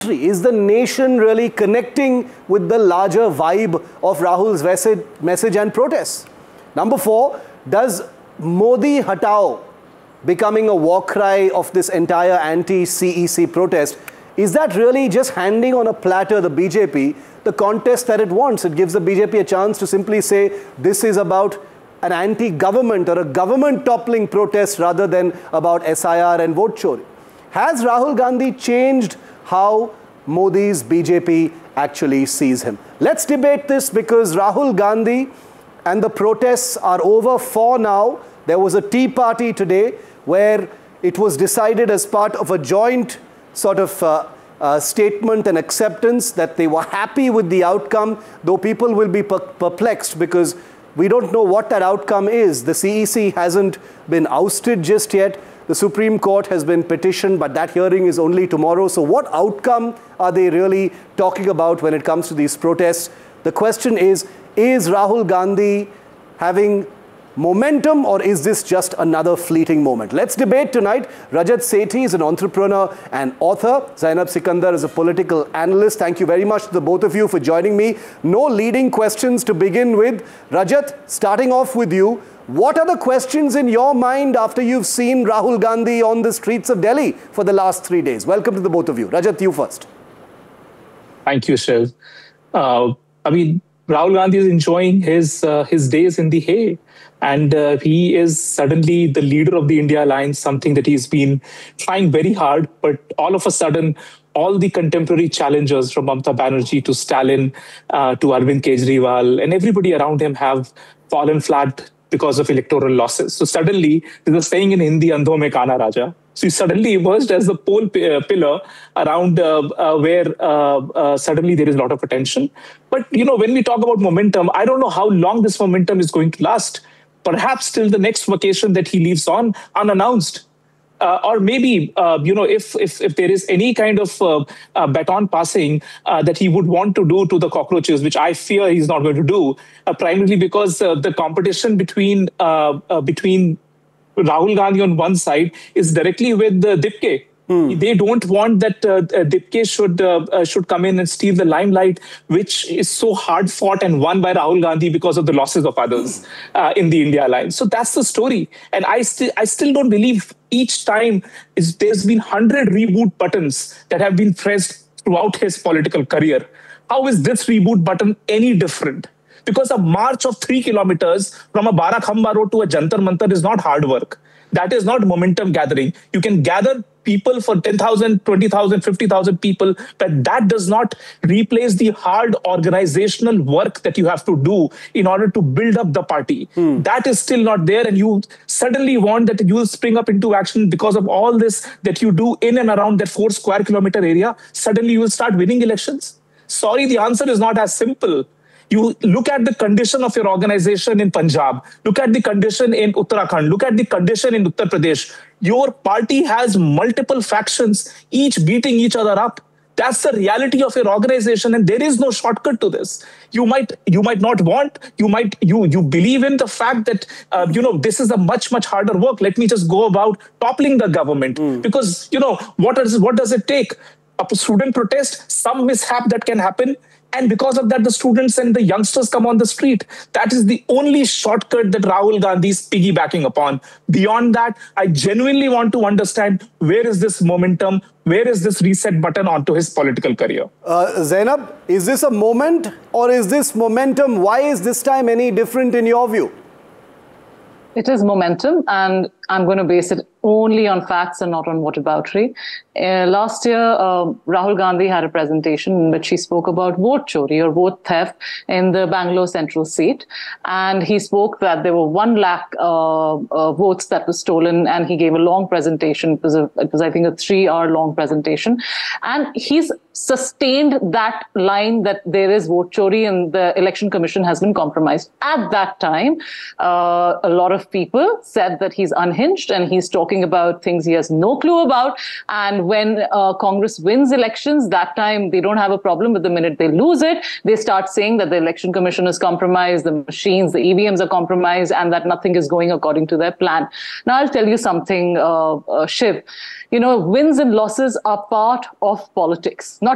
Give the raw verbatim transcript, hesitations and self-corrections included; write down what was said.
Is the nation really connecting with the larger vibe of Rahul's message and protests? Number four, does Modi Hatao becoming a war cry of this entire anti-C E C protest, is that really just handing on a platter the B J P the contest that it wants? It gives the B J P a chance to simply say this is about an anti-government or a government toppling protest rather than about S I R and vote chori. Has Rahul Gandhi changed how Modi's B J P actually sees him? Let's debate this, because Rahul Gandhi and the protests are over for now. There was a tea party today where it was decided as part of a joint sort of uh, uh, statement and acceptance that they were happy with the outcome, though people will be per perplexed because we don't know what that outcome is. The C E C hasn't been ousted just yet. The Supreme Court has been petitioned, but that hearing is only tomorrow. So what outcome are they really talking about when it comes to these protests? The question is, is Rahul Gandhi having momentum, or is this just another fleeting moment? Let's debate tonight. Rajat Sethi is an entrepreneur and author. Zainab Sikandar is a political analyst. Thank you very much to the both of you for joining me. No leading questions to begin with. Rajat, starting off with you. What are the questions in your mind after you've seen Rahul Gandhi on the streets of Delhi for the last three days? Welcome to the both of you. Rajat, you first. Thank you, Shiv. Uh, I mean, Rahul Gandhi is enjoying his uh, his days in the hay, and uh, he is suddenly the leader of the India Alliance, something that he's been trying very hard, but all of a sudden, all the contemporary challengers from Mamata Banerjee to Stalin uh, to Arvind Kejriwal and everybody around him have fallen flat because of electoral losses. So suddenly, there's a saying in Hindi, Andho mein Kana Raja. So he suddenly emerged as the pole uh, pillar around uh, uh, where uh, uh, suddenly there is a lot of attention. But, you know, when we talk about momentum, I don't know how long this momentum is going to last. Perhaps till the next vacation that he leaves on unannounced. Uh, or maybe, uh, you know, if, if if there is any kind of uh, uh, baton passing uh, that he would want to do to the cockroaches, which I fear he's not going to do, uh, primarily because uh, the competition between uh, uh, between Rahul Gandhi on one side is directly with uh, Dipke. Hmm. They don't want that uh, Dipke should uh, uh, should come in and steal the limelight, which is so hard fought and won by Rahul Gandhi because of the losses of others uh, in the India Alliance. So that's the story, and I still I still don't believe each time is there's been hundred reboot buttons that have been pressed throughout his political career. How is this reboot button any different? Because a march of three kilometers from a Barakhamba road to a Jantar Mantar is not hard work. That is not momentum gathering. You can gather people for ten thousand, twenty thousand, fifty thousand people, but that does not replace the hard organizational work that you have to do in order to build up the party. Hmm. That is still not there, and you suddenly want that you will spring up into action because of all this that you do in and around that four square kilometer area. Suddenly you will start winning elections. Sorry, the answer is not as simple. You look at the condition of your organization in Punjab, look at the condition in Uttarakhand, look at the condition in Uttar Pradesh. Your party has multiple factions, each beating each other up. That's the reality of your organization, and there is no shortcut to this. You might, you might not want, you might, you, you believe in the fact that, uh, you know, this is a much, much harder work. Let me just go about toppling the government. Mm. Because, you know, what is, what does it take? A student protest, some mishap that can happen. And because of that, the students and the youngsters come on the street. That is the only shortcut that Rahul Gandhi is piggybacking upon. Beyond that, I genuinely want to understand where is this momentum, where is this reset button onto his political career? Uh, Zainab, is this a moment or is this momentum? Why is this time any different in your view? It is momentum, and I'm going to base it only on facts and not on whataboutery. Uh, last year, uh, Rahul Gandhi had a presentation in which he spoke about vote chori or vote theft in the Bangalore Central seat. And he spoke that there were one lakh uh, uh, votes that were stolen, and he gave a long presentation. It was, a, it was I think, a three-hour long presentation. And he's sustained that line that there is vote chori and the Election Commission has been compromised. At that time, uh, a lot of people said that he's unhinged and he's talking about things he has no clue about. And when uh, Congress wins elections, that time they don't have a problem. But the minute they lose it, they start saying that the Election Commission is compromised, the machines, the E V Ms are compromised, and that nothing is going according to their plan. Now, I'll tell you something, uh, uh, Shiv. You know, wins and losses are part of politics. Not